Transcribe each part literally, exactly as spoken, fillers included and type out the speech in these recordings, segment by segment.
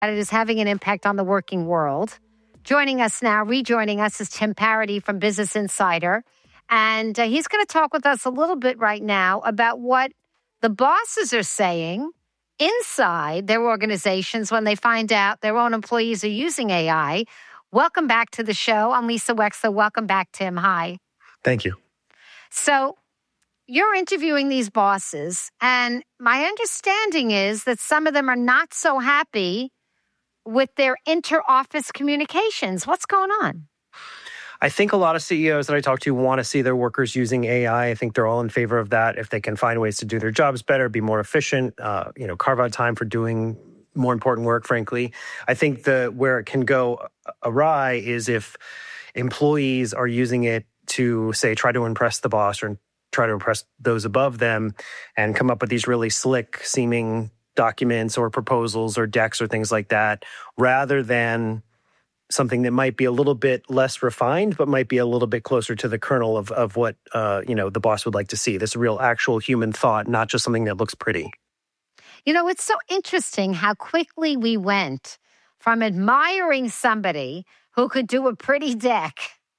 It is having an impact on the working world. Joining us now, rejoining us, is Tim Parity from Business Insider. And uh, he's going to talk with us a little bit right now about what the bosses are saying inside their organizations when they find out their own employees are using A I. Welcome back to the show. I'm Lisa Wexler. Welcome back, Tim. Hi. Thank you. So you're interviewing these bosses, and my understanding is that some of them are not so happy with their inter-office communications. What's going on? I think a lot of C E Os that I talk to want to see their workers using A I. I think they're all in favor of that. If they can find ways to do their jobs better, be more efficient, uh, you know, carve out time for doing more important work, frankly. I think the where it can go awry is if employees are using it to, say, try to impress the boss or try to impress those above them and come up with these really slick seeming documents or proposals or decks or things like that, rather than something that might be a little bit less refined, but might be a little bit closer to the kernel of, of what uh, you know the boss would like to see. This real actual human thought, not just something that looks pretty. You know, it's so interesting how quickly we went from admiring somebody who could do a pretty deck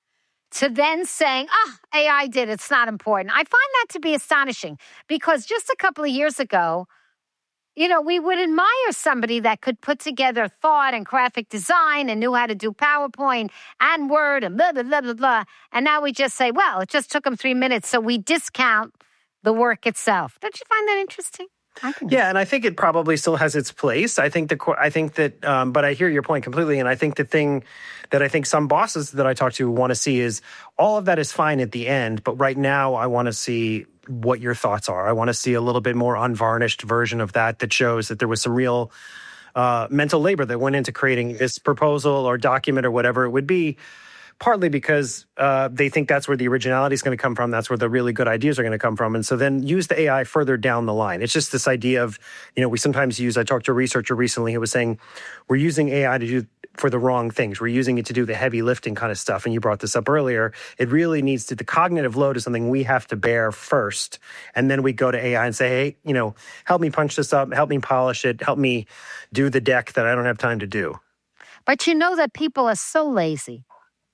to then saying, oh, A I did it, it's not important. I find that to be astonishing because just a couple of years ago, you know, we would admire somebody that could put together thought and graphic design and knew how to do PowerPoint and Word and blah, blah, blah, blah, blah. And now we just say, well, it just took them three minutes. So we discount the work itself. Don't you find that interesting? I yeah, and I think it probably still has its place. I think the I think that, um, but I hear your point completely. And I think the thing that I think some bosses that I talk to want to see is all of that is fine at the end. But right now, I want to see what your thoughts are. I want to see a little bit more unvarnished version of that that shows that there was some real uh, mental labor that went into creating this proposal or document or whatever it would be. Partly because uh, they think that's where the originality is going to come from. That's where the really good ideas are going to come from. And so then use the A I further down the line. It's just this idea of, you know, we sometimes use, I talked to a researcher recently who was saying, we're using A I to do for the wrong things. We're using it to do the heavy lifting kind of stuff. And you brought this up earlier. It really needs to, the cognitive load is something we have to bear first. And then we go to A I and say, hey, you know, help me punch this up, help me polish it, help me do the deck that I don't have time to do. But you know that people are so lazy.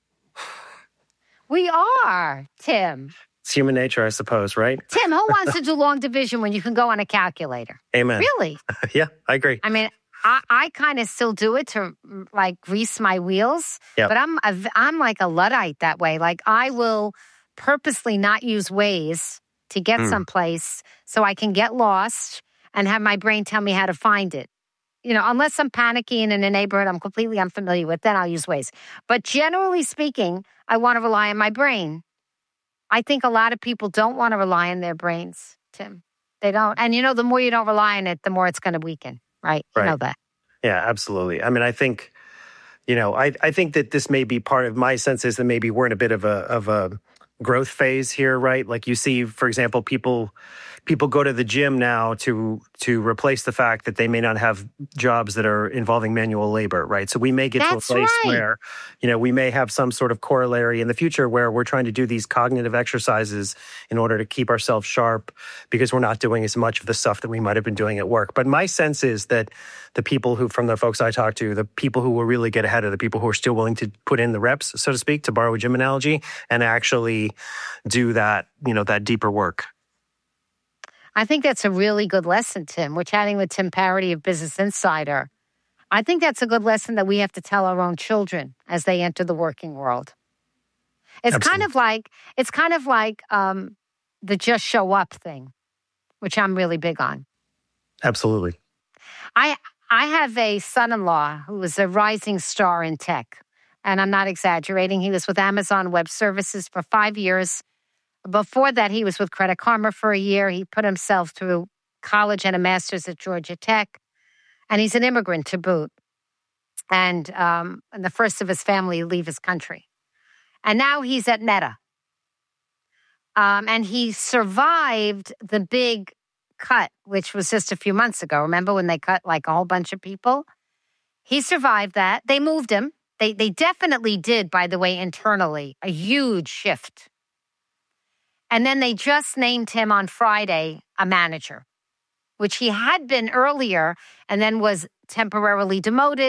We are, Tim. It's human nature, I suppose, right? Tim, who wants to do long division when you can go on a calculator? Amen. Really? Yeah, I agree. I mean, I, I kind of still do it to, like, grease my wheels. Yep. But I'm a, I'm like a Luddite that way. Like, I will purposely not use Waze to get mm. someplace so I can get lost and have my brain tell me how to find it. You know, unless I'm panicking in a neighborhood I'm completely unfamiliar with, then I'll use Waze. But generally speaking, I want to rely on my brain. I think a lot of people don't want to rely on their brains, Tim. They don't. And, you know, the more you don't rely on it, the more it's going to weaken, right? Right. You know that. Yeah, absolutely. I mean, I think, you know, I, I think that this may be part of my sense is that maybe we're in a bit of a of a growth phase here, right? Like you see, for example, people people go to the gym now to to replace the fact that they may not have jobs that are involving manual labor, right? So we may get That's to a place right. where, you know, we may have some sort of corollary in the future where we're trying to do these cognitive exercises in order to keep ourselves sharp because we're not doing as much of the stuff that we might have been doing at work. But my sense is that the people who, from the folks I talk to, the people who will really get ahead are the people who are still willing to put in the reps, so to speak, to borrow a gym analogy, and actually do that, you know, that deeper work. I think that's a really good lesson, Tim. We're chatting with Tim Parity of Business Insider. I think that's a good lesson that we have to tell our own children as they enter the working world. It's Absolutely. kind of like it's kind of like um, the just show up thing, which I'm really big on. Absolutely. I I have a son-in-law who is a rising star in tech, and I'm not exaggerating. He was with Amazon Web Services for five years. Before that, he was with Credit Karma for a year. He put himself through college and a master's at Georgia Tech. And he's an immigrant to boot. And, um, and the first of his family to leave his country. And now he's at Meta. Um, and he survived the big cut, which was just a few months ago. Remember when they cut like a whole bunch of people? He survived that. They moved him. They, they definitely did, by the way, internally, a huge shift. And then they just named him on Friday a manager. which he had been earlier and then was temporarily demoted.